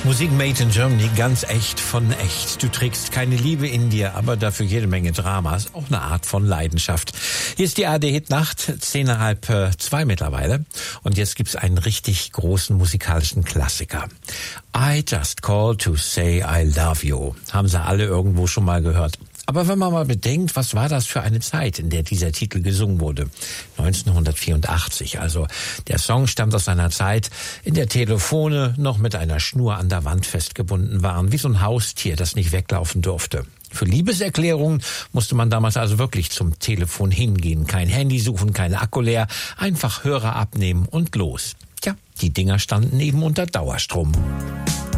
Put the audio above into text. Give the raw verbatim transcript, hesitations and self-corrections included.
Musik made in Germany, ganz echt von echt. Du trägst keine Liebe in dir, aber dafür jede Menge Drama. Ist auch eine Art von Leidenschaft. Hier ist die A R D-Hit-Nacht, zehn nach halb äh, zwei mittlerweile. Und jetzt gibt's einen richtig großen musikalischen Klassiker. I Just Called to Say I Love You. Haben sie alle irgendwo schon mal gehört. Aber wenn man mal bedenkt, was war das für eine Zeit, in der dieser Titel gesungen wurde? neunzehnhundertvierundachtzig. Also der Song stammt aus einer Zeit, in der Telefone noch mit einer Schnur an der Wand festgebunden waren, wie so ein Haustier, das nicht weglaufen durfte. Für Liebeserklärungen musste man damals also wirklich zum Telefon hingehen. Kein Handy suchen, kein Akku leer, einfach Hörer abnehmen und los. Tja, die Dinger standen eben unter Dauerstrom.